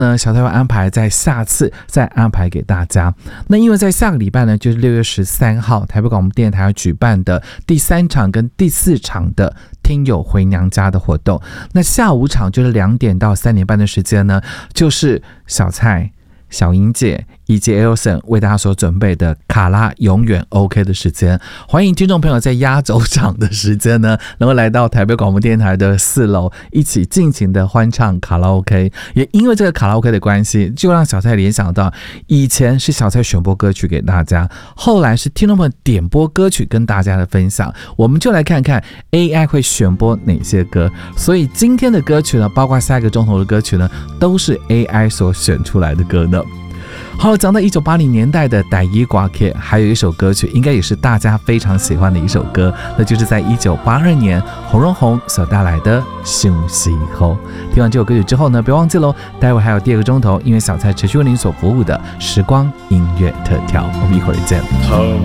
小蔡会安排在下次再安排给大家。那因为在下个礼拜呢，就是6月13号台北广播电台举办的第3场跟第4场的听友回娘家的活动，那下午场就是2点到3点半的时间呢，就是小蔡、小英姐以及 Elson 为大家所准备的卡拉永远 OK 的时间。欢迎听众朋友在压轴场的时间呢，能够来到台北广播电台的4楼，一起尽情的欢唱卡拉 OK。也因为这个卡拉 OK 的关系，就让小蔡联想到以前是小蔡选播歌曲给大家，后来是听众朋友点播歌曲跟大家的分享。我们就来看看 AI 会选播哪些歌。所以今天的歌曲呢，包括下一个钟头的歌曲呢，都是 AI 所选出来的歌呢。好，讲到1980年代的台语歌曲，还有一首歌曲应该也是大家非常喜欢的一首歌，那就是在1982年洪荣宏所带来的《想时候》。听完这首歌曲之后呢，别忘记咯，待会还有第2个钟头，因为小蔡持续为您所服务的时光音乐特调，我们一会儿见。